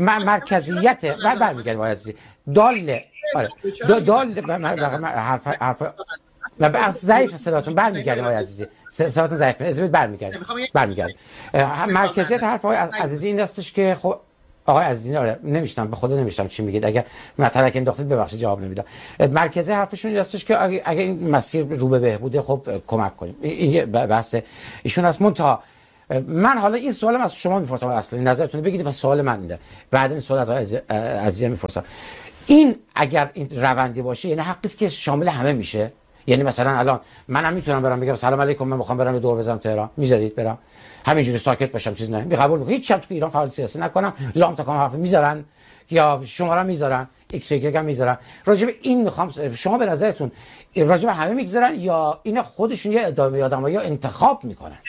مرکزیت و برمیگردیم آقای عزیزی دال آره دال حرف حرف و از ضعیف صداتون برمیگردیم آقای عزیزی، صداتون ضعیفه، اجازه برمیگردیم برمیگردیم مرکزیت حرف آقای عزیزی این هستش که خب آقای عزیزی آره نمیشتم به خدا نمیشتم چی میگید، اگر مثلا که انداختید ببخشید جواب نمیدم. مرکزی حرفشون این هستش که اگه, اگه این مسیر رو به بهبوده خب کمک کنیم، این بحث ایشون است. منتها من حالا این سوالم از شما میپرسم اصلا نظرتون بگید و سوال من میده، بعد این سوال از آقای عزیزی میپرسم. این اگر این روندی باشه یعنی حقی است که شامل همه میشه، یعنی مثلا الان منم میتونم برام بگم سلام علیکم من میخوام برم دور بزنم تهران، میذارید برام همینجوری ساکت باشم چیز نه، قبول میکنم هیچ شب تو ایران فعال سیاسی نکنم، لام تا کام حرف میذارن یا شماره میذارن ایکس فکر هم میذارن. راجع به این میخوام شما به نظرتون راجع به همه میگذارن یا این خودشون یه ادامه آدمایی یا انتخاب میکنن؟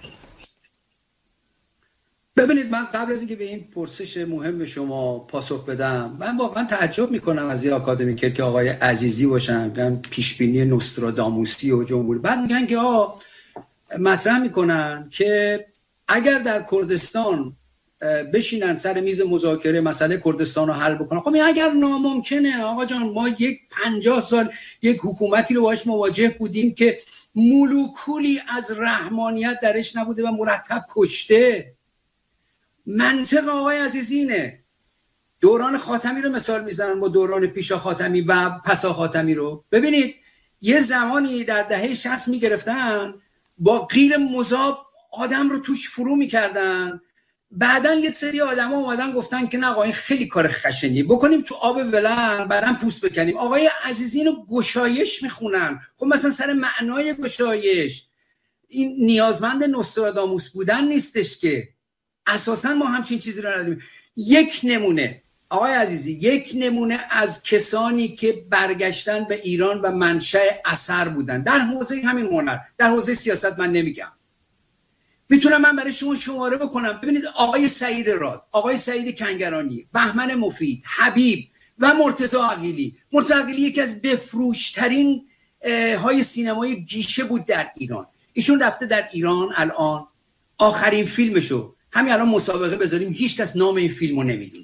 ببینید من قبل از اینکه به این پرسش مهم شما پاسخ بدم، من واقعا تعجب میکنم از این آکادمیکر که آقای عزیزی باشن میگن پیش بینی نوستراداموسی و جمهوری، بعد میگن که آقا مطرح میکنن که اگر در کردستان بشینن سر میز مذاکره مسئله کردستان رو حل بکنن، خب این اگر ناممکنه آقا جان، ما یک پنجاه سال یک حکومتی رو باهاش مواجه بودیم که مولکولی از رحمانیت درش نبوده و مرتب کشته. منطق آقای عزیزی اینه، دوران خاتمی رو مثال میزنن با دوران پیشا خاتمی و پسا خاتمی رو. ببینید یه زمانی در دهه شصت میگرفتن با غیر مذاب آدم رو توش فرو میکردن، بعدن یه سری آدما اومدن گفتن که نه آقا این خیلی کار خشنی بکنیم تو آب ولن، بعدن پوست بکنیم. آقای عزیزی اینو گشایش میخونن. خب مثلا سر معنای گشایش این نیازمند نوستراداموس بودن نیستش که، اساسا ما همچین چیزی رو نداریم. یک نمونه آقای عزیزی، یک نمونه از کسانی که برگشتن به ایران و منشأ اثر بودن در حوزه همین هنر، در حوزه سیاست من نمیگم، میتونم من برای شما شماره بکنم. ببینید آقای سعید راد، آقای سعید کنگرانی، بهمن مفید، حبیب و مرتضی عقیلی. مرتضی عقیلی یکی از بفروشترین های سینمای گیشه بود در ایران. ایشون رفته در ایران الان آخرین فیلمشو همین الان مسابقه بذاریم، هیچ کس نام این فیلمو نمیدونه،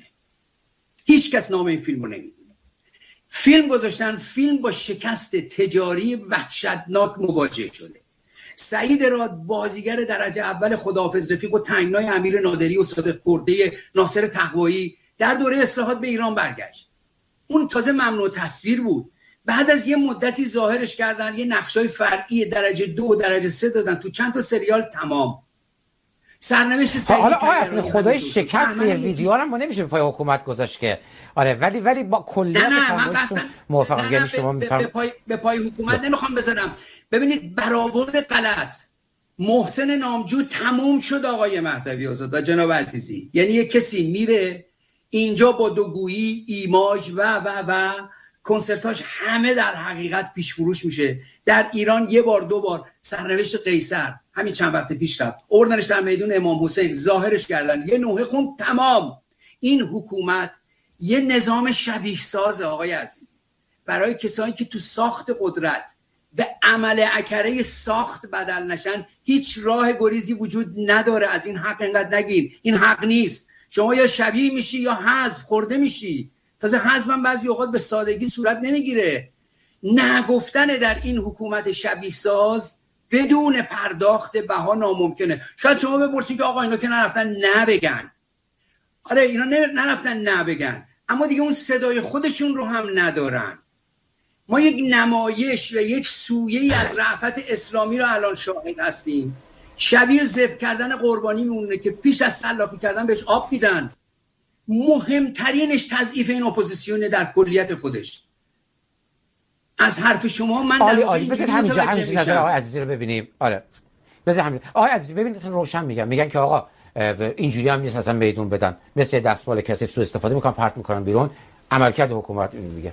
هیچ کس نام این فیلمو نمیدونه. فیلم گذاشتن، فیلم با شکست تجاری وحشتناک مواجه شده. سعید راد بازیگر درجه اول خداحافظ رفیق و تنگنای امیر نادری و صادق کرده ناصر تقوایی در دوره اصلاحات به ایران برگشت. اون تازه ممنوع تصویر بود. بعد از یه مدتی ظاهرش کردن، یه نقشای فرعی درجه دو و درجه سه دادن تو چند تا سریال تمام. سرنوشت سعید حالا آقا اصلا خدای شکست یه ویدیو هم ما نمیشه به پای حکومت گذاشت که. آره ولی ولی با کلیت فرمایشتون موافقم. یعنی شما میفرم به پای به پای حکومت نمیخوام بذارم. ببینید برآورد غلط محسن نامجو تموم شد آقای مهدوی آزاد و جناب عزیزی. یعنی یه کسی میره اینجا با دوگویی، ایماژ و و و کنسرتاش همه در حقیقت پیش فروش میشه. در ایران یه بار دو بار سرنوشت قیصر همین چند وقت پیش رفت، اوردنش در میدون امام حسین، ظاهرش کردن، یه نوحه خون تمام. این حکومت یه نظام شبیه ساز آقای عزیزی برای کسانی که تو ساخت قدرت به عمل اکره ساخت بدل نشن. هیچ راه گریزی وجود نداره. از این حق اینقدر نگین، این حق نیست. شما یا شبیه میشی یا حذف خورده میشی. تازه حذف هم بعضی اوقات به سادگی صورت نمیگیره. نگفتن در این حکومت شبیه ساز بدون پرداخت بها ناممکنه. شاید شما بپرسید که آقا اینا که نرفتن نبگن. آره اینا نرفتن نبگن، اما دیگه اون صدای خودشون رو هم ندارن. ما یک نمایش و یک سویه‌ای از رأفت اسلامی رو الان شاهد هستیم. شبیه ذبح کردن قربانی میمونه که پیش از سلاخی کردن بهش آب میدن. مهمترینش تضعیف این اپوزیسیون در کلیت خودش. از حرف شما من عالی عالی. بذارید همینجا همینجا نظر آقای عزیزی رو ببینیم. آره بذارید همین آقای عزیزی ببین روشن میگم میگن که آقا اینجوری هم نیست اصلا میدون بدن، مثل دستمال کثیف سوء استفاده میکنن پرت میکنن بیرون. عملکرد حکومت این میگه.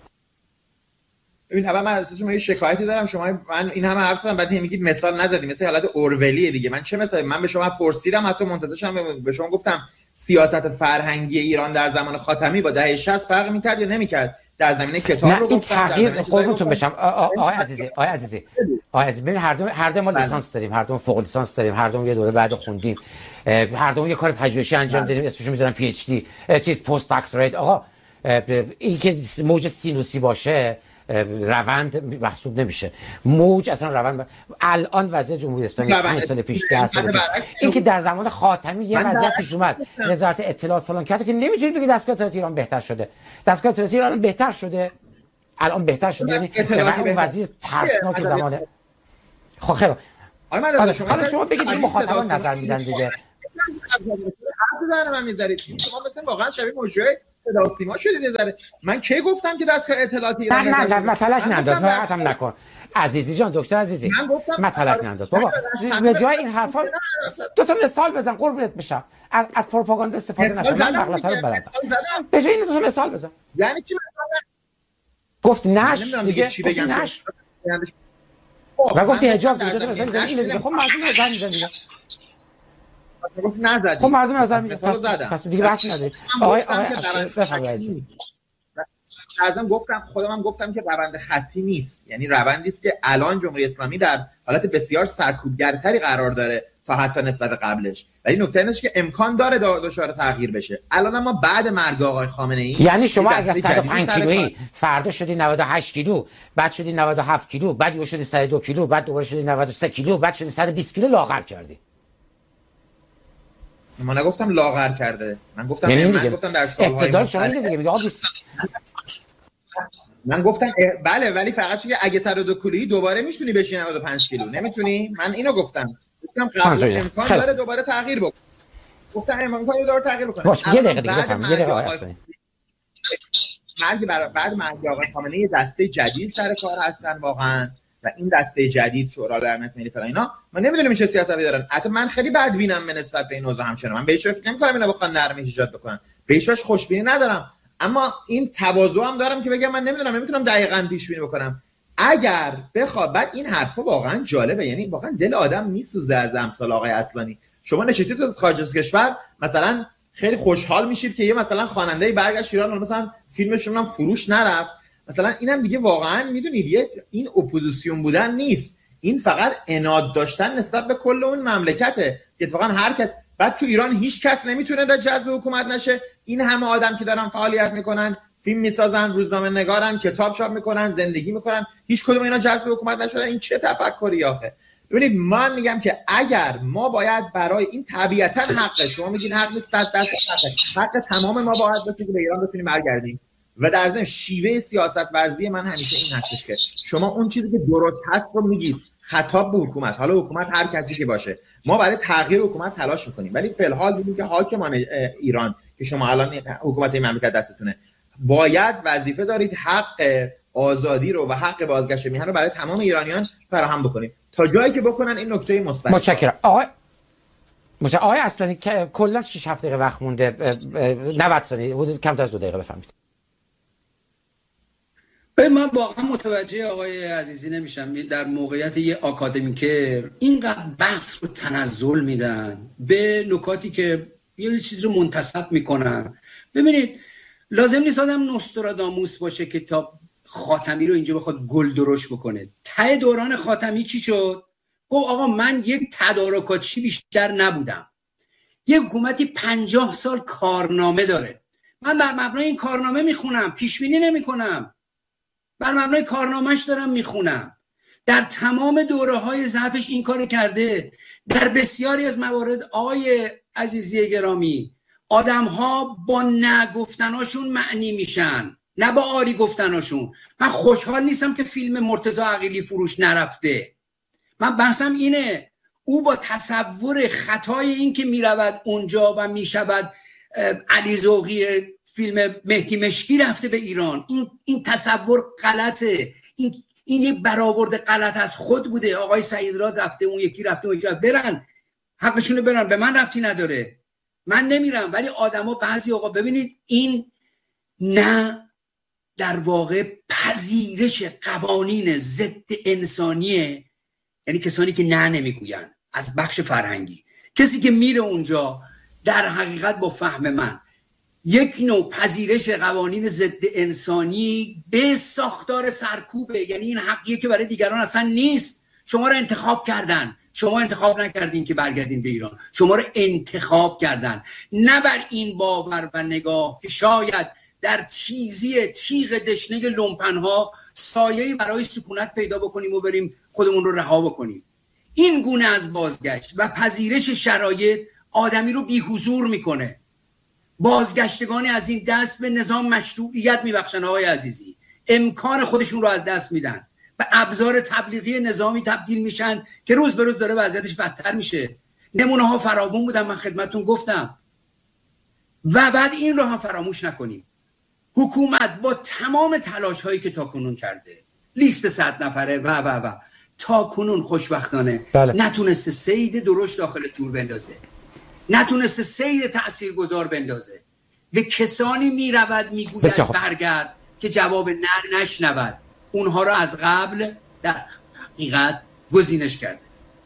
ببین اول من از شما یه شکایتی دارم. شما من این همه حرف زدم بعد میگید مثال نزدید، مثل حالت اورولیه دیگه. من چه مثلا من به شما پرسیدم، حتی منتظرشم به شما گفتم سیاست فرهنگی ایران در زمان خاتمی با دهه شصت فرق میکرد یا نمیکرد؟ در زمینه کتاب رو گفتم. تغییر قربونتون بشم آقای عزیزی آقای عزیزی آقای عزیزی ببین هر دو هر دو ما لیسانس داریم، هر دو فوق لیسانس داریم، هر دو یه دوره بعد خوندیم، هر دو یه کار پژوهشی انجام دادیم، اسمشو میذارم پی اچ دی چیز پست دکترات. آقا این که موج سینوسی باشه روند محسوب نمیشه. موج اصلا روند ب... الان وضعیت جمهوری اسلامی پنج سال پیش ده سال پیش این که در زمان خاتمی یه وضعیت پیش اومد، وزارت اطلاعات فلان کرد که نمیتونید بگید دستگاه اطلاعات ایران بهتر شده. دستگاه اطلاعات ایران بهتر شده، الان بهتر شده. یعنی اون وزیر ترسناک زمانه. خب خیلی حالا شما شما بگید مخاطبان نظر میدن دیگه. حرف من میذارید شما مثلا واقعا شبیه موجه صدا سیما شدید یه ذره. من کی گفتم که دستگاه اطلاعاتی ایران نه نه نه مطلق ننداز، ناراحتم نکن عزیزی جان، دکتر عزیزی مطلق ننداز بابا. به جای این حرفا دو تا مثال بزن قربونت بشم. از, از پروپاگاندا استفاده نکن. من مغلطه رو بلدم. به جای این دو تا مثال بزن. یعنی چی؟ گفت نش دیگه چی بگم نش و گفتی حجاب دیگه. دو تا مثال اینو دیگه. خب مردم نظر میدن دیگه. گفت نزدی. خب مردم نظر میدن. پس دیگه بحث نداریم. آقای آقای بفرمایید. ازم گفتم خودم هم گفتم که روند خطی نیست، یعنی روندی است که الان جمهوری اسلامی در حالت بسیار سرکوبگرتری قرار داره تا حتی نسبت قبلش، ولی نکته اینه که امکان داره دچار تغییر بشه. الان ما بعد مرگ آقای خامنه ای، یعنی شما اگر صد و پنج کیلویی فردا شدی نود و هشت کیلو، بعد شدی نود و هفت کیلو، بعد یهو شدی صد و دو کیلو، بعد دوباره شدی نود و سه کیلو، بعد شدی صد و بیست کیلو، لاغر کردی. من نگفتم لاغر کرده، من گفتم یعنی من گفتم در سالهای استدلال شما اینه دیگه. میگه آقا من گفتم بله، ولی فقط چون اگه صد و دو کیلویی دوباره میتونی بشی نود و پنج کیلو، نمیتونی. من اینو گفتم گفتم قبل امکان داره دوباره تغییر بکنه. گفتن امکان داره تغییر بکنه. باش یه دقیقه دیگه بفهم. یه دقیقه آقای اصلانی. مرگ برای بعد مرگ آقای خامنه ای دسته جدید سر کار هستن واقعا و این دسته جدید شورای امنیت ملی فلان اینا من نمیدونم چه سیاستی دارن. حتی من خیلی بدبینم به نسبت به این اوضاع همچنان. من بهش فکر نمی‌کنم اینا بخوان نرمی ایجاد بکنن. بهش خوشبینی ندارم. اما این تواضع هم دارم که بگم من نمیدونم نمیتونم دقیقاً پیش بینی بکنم. اگر بخواد بعد این حرفا واقعا جالبه، یعنی واقعا دل آدم میسوزه از امثال آقای اصلانی. شما نشستید تو خارج از کشور مثلا خیلی خوشحال میشید که یه مثلا خواننده برگشت ایران مثلا فیلمشون هم فروش نرفت مثلا. اینم دیگه واقعا میدونید یه این اپوزیسیون بودن نیست، این فقط عناد داشتن نسبت به کل اون مملکته. اتفاقا هر کس بعد تو ایران هیچ کس نمیتونه در جذب حکومت نشه. این همه آدم که دارن فعالیت میکنن، فیلم میسازن، روزنامه نگارن، کتاب چاپ میکنن، زندگی میکنن، هیچ کدوم اینا جذب حکومت نشدن. این چه تفکری آخه؟ ببینید من میگم که اگر ما باید برای این طبیعتا حق شما میگین حق نیست، صد درصد حق حق تمام ما باید باشه که به ایران بتونیم برگردیم. و در ضمن شیوه سیاست ورزی من همیشه این هستش که شما اون چیزی که درست هست رو میگید خطاب به حکومت، حالا حکومت هر کسی که باشه، ما برای تغییر حکومت تلاش میکنیم، ولی فی الحال میگیم که حاکمان ایران که شما الان حکومت این مملکت دستتونه، باید وظیفه دارید حق آزادی رو و حق بازگشت میهن رو برای تمام ایرانیان فراهم بکنید تا جایی که بکنن این نکته مثبت. متشکرم. آقای متشکرم آقای اصلانی که کلا شش هفت دقیقه وقت مونده، نود ثانیه حدود کمتر از دو دقیقه بفهمید. من واقعا متوجه آقای عزیزی نمیشم در موقعیت یه آکادمیکر اینقدر بحث رو تنزل میدن به نکاتی که یه چیز رو منتسب میکنن. ببینید لازم نیست آدم نوستراداموس باشه که تا خاتمی رو اینجا بخواد گل درشت بکنه. ته دوران خاتمی چی شد؟ گفت آقا من یک تدارکاتچی بیشتر نبودم، یک حکومتی پنجاه سال کارنامه داره، من بر مبنای این کارنامه میخونم، پیش بینی نمیکنم، بر مبنای کارنامه‌اش دارم میخونم. در تمام دوره‌های ضعفش این کارو کرده. در بسیاری از موارد آقای عزیزی گرامی آدم‌ها با نه گفتناشون معنی میشن، نه با آری گفتناشون. من خوشحال نیستم که فیلم مرتضی عقیلی فروش نرفته. من بحثم اینه او با تصور خطای این که میرود اونجا و میشود علی ذوقی فیلم مهدی مشکی رفته به ایران، این این تصور غلطه. این این یک برآورد غلط از خود بوده. آقای سعید راد رفته، اون یکی رفته، اون یکی رفته، برن حقشونه برن، به من ربطی نداره، من نمیرم. ولی آدما بعضی آقا ببینید این نه در واقع پذیرش قوانین ضد انسانیه، یعنی کسانی که نه نمیگوین از بخش فرهنگی. کسی که میره اونجا در حقیقت با فهم من یک نوع پذیرش قوانین ضد انسانی به ساختار سرکوبه، یعنی این حقیه که برای دیگران اصلا نیست. شما رو انتخاب کردن، شما انتخاب نکردین که برگردین به ایران، شما رو انتخاب کردن. نه بر این باور و نگاه که شاید در چیزی تیغ دشنه لومپنها سایه‌ای برای سکونت پیدا بکنیم و بریم خودمون رو رها بکنیم. این گونه از بازگشت و پذیرش شرایط آدمی رو بی حضور میکنه. بازگشتگانی از این دست به نظام مشروعیت میبخشن آقای عزیزی، امکان خودشون رو از دست میدن، به ابزار تبلیغی نظامی تبدیل میشن که روز به روز داره وضعیتش بدتر میشه. نمونه ها فراوون بودن، من خدمتتون گفتم. و بعد این رو هم فراموش نکنیم، حکومت با تمام تلاش هایی که تاکنون کرده، لیست صد نفره و و و تاکنون خوشبختانه بله. نتونسته سید درشت داخل تور بندازه، نتونسته سید تاثیرگذار بندازه. به کسانی میرود میگوید برگرد که جواب نه نشنود، اونها رو از قبل در حقیقت گزینش کرده.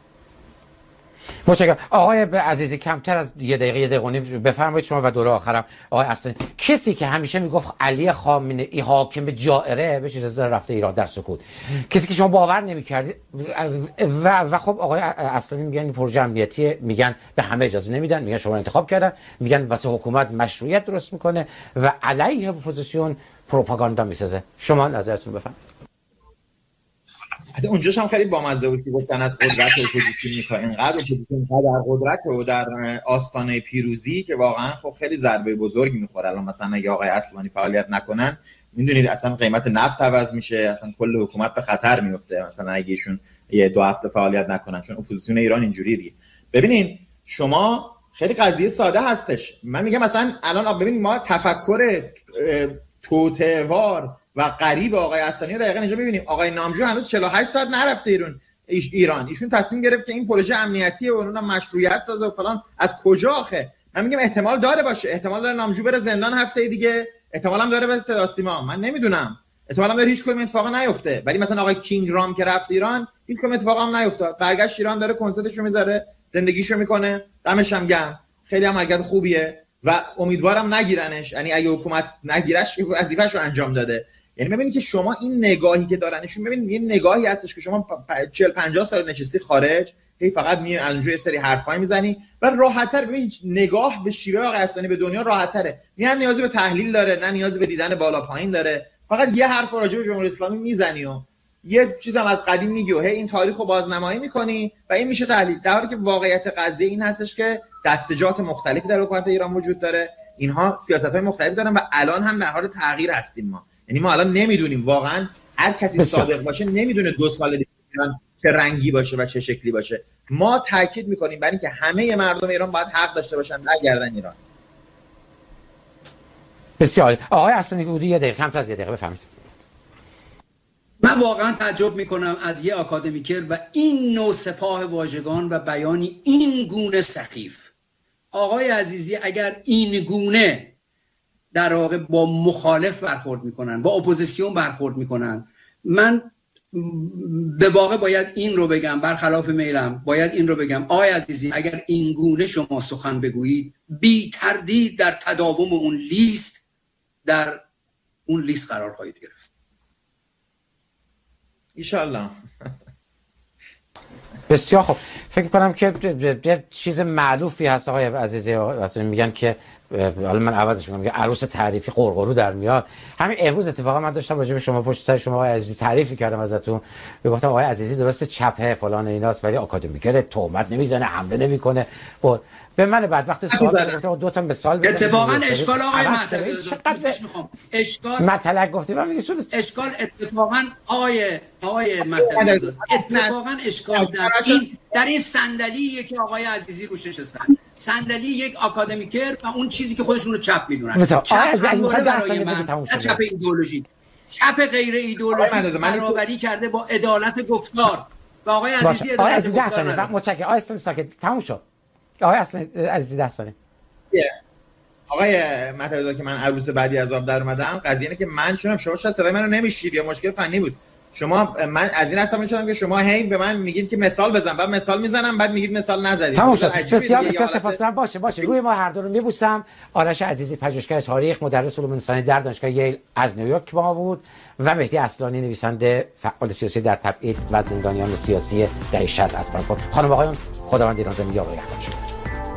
متشکرم. آقای عزیزی کمتر از یه دقیقه یه دقیقه نیم بفرمایید شما و دوره آخرم. آقای اصلانی، کسی که همیشه میگفت علی خامنه ای حاکم جائره بهش اجازه رفته ایران در سکوت، کسی که شما باور نمی‌کردید و و خب آقای اصلانی میگن پروژه امنیتی، میگن به همه اجازه نمیدن، میگن شما انتخاب کردن، میگن واسه حکومت مشروعیت درست میکنه و علیه اپوزیسیون پروپاگاندا میسازه. شما نظرتون بفرمایید. حتی اونجاش هم خیلی بامزه بود که گفتن از قدرت اپوزیسیون میخواد، اینقدر اپوزیسیون در قدرت و در آستانه پیروزی که واقعا خب خیلی ضربه بزرگی میخوره. الان مثلا اگه آقای اصلانی فعالیت نکنن، میدونید اصلا قیمت نفت عوض میشه، اصلا کل حکومت به خطر میفته مثلا اگه ایشون یه دو هفته فعالیت نکنن، چون اپوزیسیون ایران اینجوریه. ببینین شما خیلی قضیه ساده هستش. من میگم مثلا الان ببین ما تفکر توطئه‌وار و غریب آقای اصلانی رو دقیقاً اینجا می‌بینیم. آقای نامجو هنوز چهل و هشت ساعت نرفته ایران ایران ایشون تصمیم گرفت که این پروژه امنیتی و اونم مشروعیت داده و فلان. از کجا آخه؟ من میگم احتمال داره باشه، احتمال داره نامجو بره زندان هفته دیگه، احتمال هم داره به صدا سیما، من نمیدونم، احتمال هم داره هیچ کدوم اتفاقا نیفته. ولی مثلا آقای کینگ رام که رفت ایران هیچ کدوم اتفاق هم نیفتاد، برگشت ایران داره کنسرتشو میذاره، زندگیشو میکنه، دمش هم گرم، خیلی هم حرکت خوبیه و امیدوارم نگیرنش. یعنی اگه حکومت نگیرش وظیفه‌شو انجام داده. یعنی ببینید که شما این نگاهی که دارنشون، ببینید یه نگاهی هستش که شما چهل پنجاه سال نشستی خارج، هی فقط می از اونجا یه سری حرفای میزنی و راحت‌تر. ببین نگاه به شیوه آقای اصلانی به دنیا راحت‌تره، نه نیازی به تحلیل داره، نه نیازی به دیدن بالا پایین داره، فقط یه حرف راجع به جمهوری اسلامی میزنی و یه چیزم از قدیم میگی و هی این تاریخو بازنمایی میکنی و این میشه تحلیل. در حالی که واقعیت قضیه این هستش که دستجات مختلفی در حکومت ایران وجود داره، اینها سیاست‌های مختلفی دارن و الان هم در حال تغییر هستیم ما. یعنی ما الان نمیدونیم واقعا، هر کسی صادق باشه نمیدونه دو سال دیگه ایران چه رنگی باشه و چه شکلی باشه. ما تاکید میکنیم بر اینکه همه مردم ایران باید حق داشته باشن برگردن ایران. بسیار. آقای اصلانی بودی یه دقیقه، کم تا از یه دقیقه بفهمید. من واقعا تعجب میکنم از یه آکادمیکر و این نوع سپاه واژگان و بیانی این گونه سخیف. آقای عزیزی اگر این گونه در واقع با مخالف برخورد میکنن، با اپوزیسیون برخورد میکنن، من به واقع باید این رو بگم، برخلاف میلم باید این رو بگم: آقای عزیزی اگر این گونه شما سخن بگویید، بی تردید در تداوم اون لیست در اون لیست قرار خواهید گرفت. ایشالله. بسیار خب. فکر کنم که یه چیز معروفی هست آقای عزیزی، اصلا میگن که حالا من عوضش میگم، عروس تعریفی قرقرو در میاد. همین امروز اتفاقا من داشتم راجع به شما پشت سر شما آقای عزیزی تعریفی کردم ازتون، گفتم آقای عزیزی درسته چپه فلان ایناست ولی آکادمیکره، تهمت نمیزنه، حمله نمیکنه. بود به من بعد وقت سوال گفتم دو تا مثال بزنم. اتفاقا اشکال آقای مطلق میخوام اشکال مطلق گفتم من میگم اشکال اتفاقا آقای آقای مطلق اتفاقا اشکال در این در این صندلیه که آقای عزیزی روش نشستن، صندلی یک آکادمیکر و اون چیزی که خودشون رو چپ میدونن. چپ همواره برای من نه چپ ایدئولوژی، چپ غیر ایدئولوژی برابری کرده با عدالت گفتار و آقای عزیزی عدالت گفتار نداره. متشکرم. آقای اصلا ساکت تموم شد. آقای اصلا عزیزی ده ثانیه. آقای مطلب که من عروس بعدی از آب در اومدم، قضیه اینه که من چونم شما شاید صدای منو نمیشید یا مشکل فنی بود. شما من از این هستم می‌شدم که شما هی به من میگید که مثال بزن، بعد مثال میزنم، بعد میگید مثال نزدید. تمام شد. بسیار بسیار سپاسگزارم. باشه باشه روی ما هر دو رو میبوسم. آرش عزیزی پژوهشگر تاریخ، مدرس علوم انسانی در دانشگاه ییل از نیویورک با ما بود و مهدی اصلانی نویسنده فعال سیاسی در تبعید و زندانیان سیاسی دهه شصت از فرانکفورت. خانم آقایان خداوند ایران زمین یار و نگهدارشون.